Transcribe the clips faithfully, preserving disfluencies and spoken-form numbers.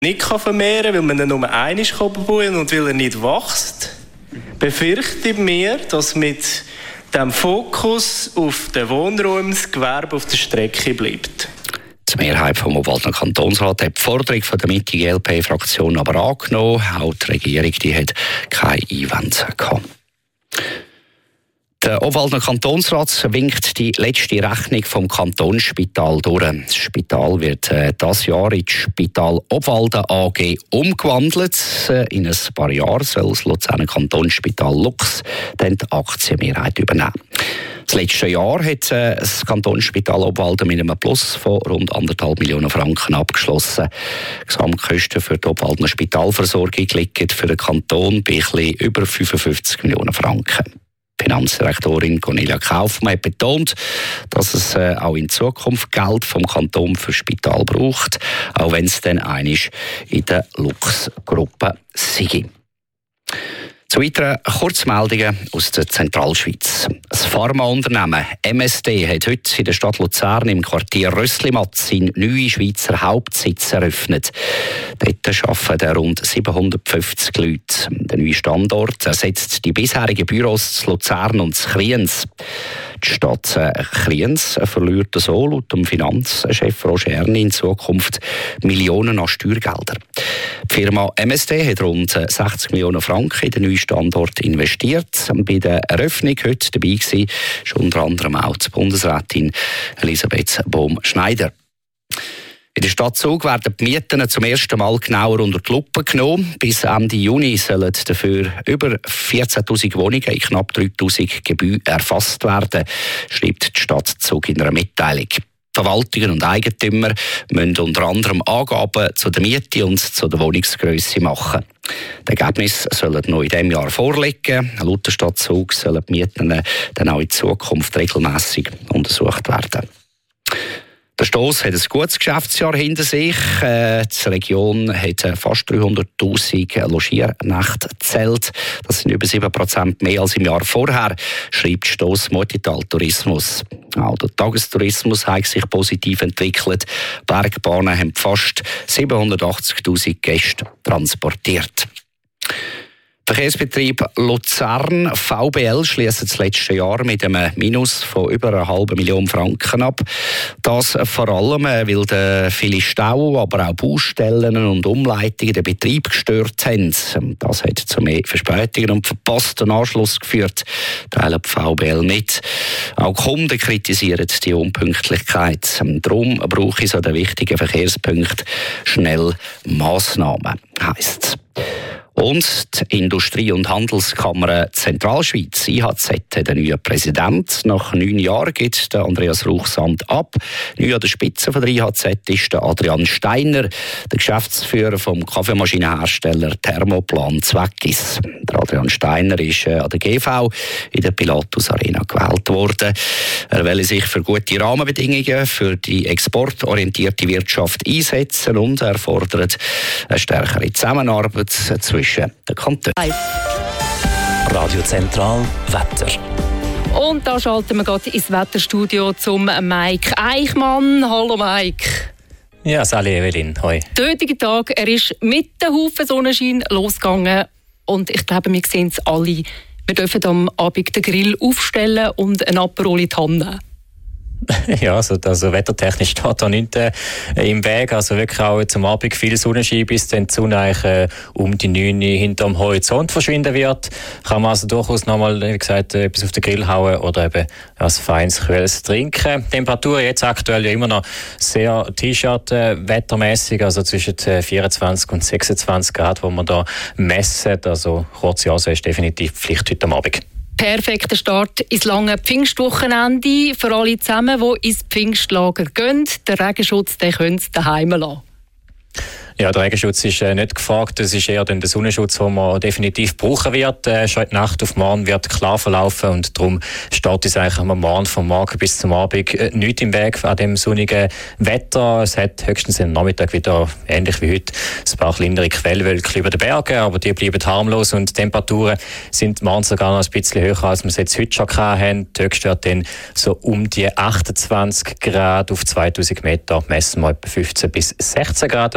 nicht vermehren kann, weil man ihn nur einmal bauen kann und weil er nicht wächst, befürchten wir, dass mit dem Fokus auf den Wohnraum das Gewerbe auf der Strecke bleibt. Die Mehrheit vom Obwaldner Kantonsrat hat die Forderung von der Mitte-G L P-Fraktion aber angenommen. Auch die Regierung die hat keine Einwände gehabt. Der Obwaldner Kantonsrat winkt die letzte Rechnung vom Kantonsspital durch. Das Spital wird äh, dieses Jahr in das Spital Obwalden A G umgewandelt. In ein paar Jahren soll das Luzerner Kantonsspital Lux dann die Aktienmehrheit übernehmen. Das letzte Jahr hat äh, das Kantonsspital Obwalden mit einem Plus von rund anderthalb Millionen Franken abgeschlossen. Die Gesamtkosten für die Obwaldner Spitalversorgung liegen für den Kanton bei etwas über fünfundfünfzig Millionen Franken. Finanzdirektorin Cornelia Kaufmann hat betont, dass es äh, auch in Zukunft Geld vom Kanton für das Spital braucht, auch wenn es dann einmal in der Lux-Gruppe sei. Zu weiteren Kurzmeldungen aus der Zentralschweiz. Das Pharmaunternehmen M S D hat heute in der Stadt Luzern im Quartier Rösslimatt seinen neuen Schweizer Hauptsitz eröffnet. Dort arbeiten rund siebenhundertfünfzig Leute. Der neue Standort ersetzt die bisherigen Büros zu Luzern und zu Kriens. Die Stadt Kriens verliert so laut dem Finanzchef Roger Erni in Zukunft Millionen an Steuergeldern. Die Firma M S D hat rund sechzig Millionen Franken in den neuen Standort investiert. Bei der Eröffnung heute dabei war ist unter anderem auch die Bundesrätin Elisabeth Bohm-Schneider. In der Stadt Zug werden die Mieten zum ersten Mal genauer unter die Lupe genommen. Bis Ende Juni sollen dafür über vierzehntausend Wohnungen in knapp dreitausend Gebäuden erfasst werden, schreibt die Stadt Zug in einer Mitteilung. Verwaltungen und Eigentümer müssen unter anderem Angaben zu der Miete und zu der Wohnungsgrösse machen. Die Ergebnisse sollen noch in diesem Jahr vorliegen. Laut der Stadt Zug sollen die Mieten dann auch in Zukunft regelmässig untersucht werden. Der Stoss hat ein gutes Geschäftsjahr hinter sich. Die Region hat fast dreihunderttausend Logiernächte gezählt. Das sind über sieben Prozent mehr als im Jahr vorher, schreibt Stoss Motital Tourismus. Auch der Tagestourismus hat sich positiv entwickelt. Bergbahnen haben fast siebenhundertachtzigtausend Gäste transportiert. Der Verkehrsbetrieb Luzern V B L schließt das letzte Jahr mit einem Minus von über einer halben Million Franken ab. Das vor allem, weil der viele Stau, aber auch Baustellen und Umleitungen den Betrieb gestört haben. Das hat zu mehr Verspätungen und verpassten Anschluss geführt, teilen die V B L mit. Auch Kunden kritisieren die Unpünktlichkeit. Darum brauche ich so den wichtigen Verkehrspunkt schnell Massnahmen, heisst es. Und die Industrie- und Handelskammer Zentralschweiz, I H Z, hat einen neuen Präsident. Nach neun Jahren gibt der Andreas Rauchsand ab. Neu an der Spitze von der I H Z ist der Adrian Steiner, der Geschäftsführer vom Kaffeemaschinenhersteller Thermoplan Zweckis. Der Adrian Steiner ist an der G V in der Pilatus Arena gewählt worden. Er will sich für gute Rahmenbedingungen für die exportorientierte Wirtschaft einsetzen und er fordert eine stärkere Zusammenarbeit zwischen den Kantonen. Radio Zentral Wetter. Und da schalten wir gerade ins Wetterstudio zum Mike Eichmann. Hallo Mike. Ja, Sally Evelyn, hoi. Der heutige Tag, er ist mit dem Haufen Sonnenschein losgegangen und ich glaube, wir sehen es alle. Wir dürfen am Abend den Grill aufstellen und ein Aperol in die Hand nehmen. Ja, also, also wettertechnisch steht da nichts äh, im Weg. Also wirklich auch zum Abend viel Sonnenschein, bis dann die Sonne eigentlich, äh, um die neun hinterm Horizont verschwinden wird. Kann man also durchaus nochmal, wie gesagt, äh, etwas auf den Grill hauen oder eben was feines, kühles trinken. Die Temperatur jetzt aktuell ja immer noch sehr T-Shirt-wettermäßig, also zwischen äh, vierundzwanzig und sechsundzwanzig Grad, wo man da messen. Also kurze Hose ist definitiv Pflicht heute am Abend. Perfekter Start ins lange Pfingstwochenende. Für alle zusammen, die ins Pfingstlager gehen. Den Regenschutz den können sie daheim lassen. Ja, der Regenschutz ist äh, nicht gefragt. Das ist eher dann der Sonnenschutz, den man definitiv brauchen wird. Äh, schon die Nacht auf morgen wird klar verlaufen und darum steht es eigentlich am Morgen, vom Morgen bis zum Abend äh, nichts im Weg an dem sonnigen Wetter. Es hat höchstens am Nachmittag wieder, ähnlich wie heute, ein paar kleinere Quellwölkchen über den Bergen, aber die bleiben harmlos und die Temperaturen sind morgen sogar noch ein bisschen höher, als wir es jetzt heute schon hatten. Die höchste wird dann so um die achtundzwanzig Grad auf zweitausend Meter, messen wir etwa fünfzehn bis sechzehn Grad. Also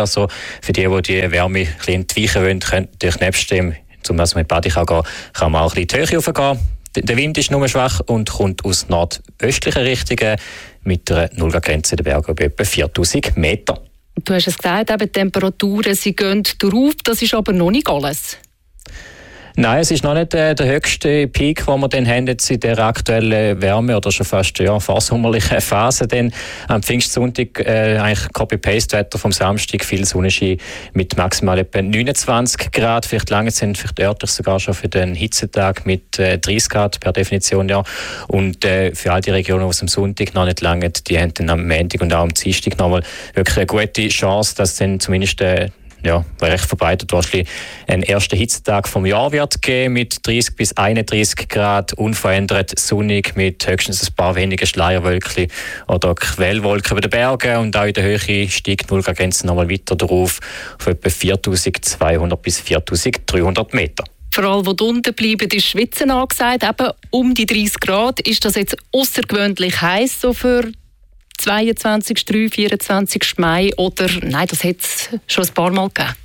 für die, die die Wärme ein bisschen entweichen wollen, können durch nebst dem, zum Beispiel mit Badi kann, gehen, kann man auch ein bisschen in die Höhe raufgehen. Der Wind ist nur schwach und kommt aus nordöstlichen Richtungen mit einer Nullgrenze in den Bergen bei etwa viertausend Meter. Du hast es gesagt, eben die Temperaturen sie gehen drauf, das ist aber noch nicht alles. Nein, es ist noch nicht äh, der höchste Peak, den wir dann haben jetzt in der aktuellen Wärme oder schon fast ja, vorsommerlichen Phase. Denn am Pfingstsonntag äh, eigentlich Copy-Paste-Wetter vom Samstag, viel Sonnenschein mit maximal etwa neunundzwanzig Grad. Vielleicht lange sind vielleicht örtlich sogar schon für den Hitzetag mit äh, dreißig Grad per Definition. Ja. Und äh, für all die Regionen, die es am Sonntag noch nicht lange, die haben dann am Montag und auch am Dienstag nochmal wirklich eine gute Chance, dass dann zumindest äh, ja, recht verbreitet wahrscheinlich einen ersten Hitzetag vom Jahr wird geben mit dreißig bis einunddreißig Grad, unverändert sonnig mit höchstens ein paar wenige Schleierwölkchen oder Quellwolken über den Bergen und auch in der Höhe steigt die Nullgrenze nochmal weiter drauf auf etwa viertausendzweihundert bis viertausenddreihundert Meter. Vor allem, wo unten bleiben, ist Schwitzen angesagt, eben um die dreißig Grad. Ist das jetzt außergewöhnlich heiß so für zweiundzwanzigsten, dritten, vierundzwanzigsten Mai oder nein, das hat es schon ein paar Mal gegeben?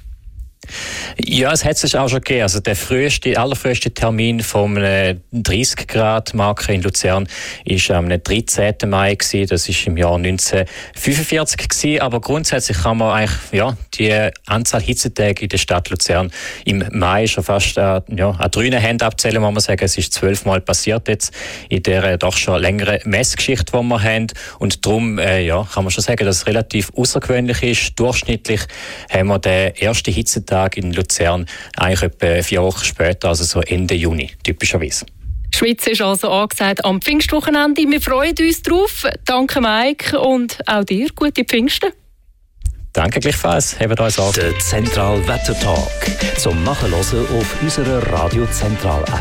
Ja, es hat es auch schon gegeben. Also der früheste, allerfrüheste Termin vom äh, dreißig Grad Marke in Luzern war am dreizehnten Mai gewesen. Das war im Jahr neunzehnhundertfünfundvierzig gewesen. Aber grundsätzlich kann man eigentlich ja, die Anzahl Hitzetage in der Stadt Luzern im Mai schon fast äh, ja, an drei Händen abzählen, muss man sagen. Es ist zwölfmal passiert jetzt in der äh, doch schon längeren Messgeschichte, die wir haben. Und darum äh, ja, kann man schon sagen, dass es relativ außergewöhnlich ist. Durchschnittlich haben wir den ersten Hitzetag in Luzern eigentlich etwa vier Wochen später, also so Ende Juni, typischerweise. Schweiz ist also angesagt am Pfingstwochenende. Wir freuen uns drauf. Danke Mike und auch dir gute Pfingsten. Danke gleichfalls. Habt euch an. Der Zentral Wetter Talk zum Nachhören auf unserer Radio Zentral App.